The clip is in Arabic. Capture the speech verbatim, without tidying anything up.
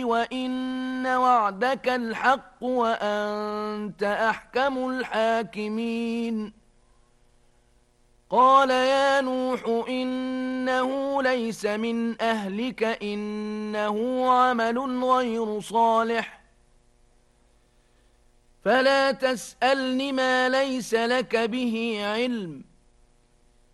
وإن وعدك الحق وأنت أحكم الحاكمين قال يا نوح إنه ليس من أهلك إنه عمل غير صالح فلا تسألن ما ليس لك به علم